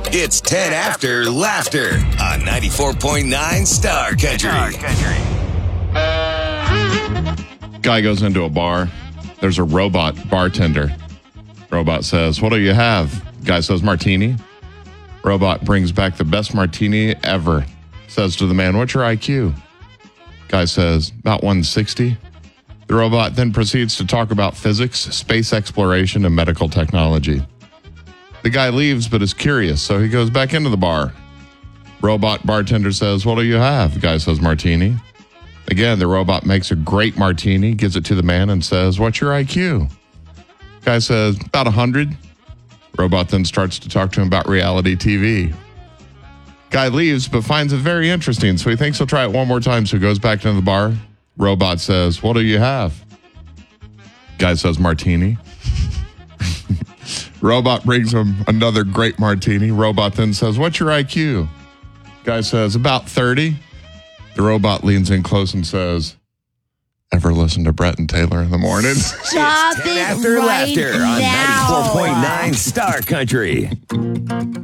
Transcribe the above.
It's 10 After Laughter on 94.9 Star Country. Guy goes into a bar. There's a robot bartender. Robot says, "What do you have?" Guy says, "Martini." Robot brings back the best martini ever. Says to the man, "What's your IQ?" Guy says, "About 160. The robot then proceeds to talk about physics, space exploration, and medical technology. The guy leaves but is curious, so he goes back into the bar. Robot bartender says, "What do you have?" The guy says, "Martini." Again, the robot makes a great martini, gives it to the man, and says, "What's your IQ?" Guy says, "About 100. Robot then starts to talk to him about reality TV. Guy leaves but finds it very interesting, so he thinks he'll try it one more time, so he goes back into the bar. Robot says, "What do you have?" Guy says, "Martini." Robot brings him another great martini. Robot then says, "What's your IQ?" Guy says, "About 30. The robot leans in close and says, "Ever listen to Brett and Taylor in the morning?" Stop It's 10 it After right Laughter on now. 94.9 Star Country.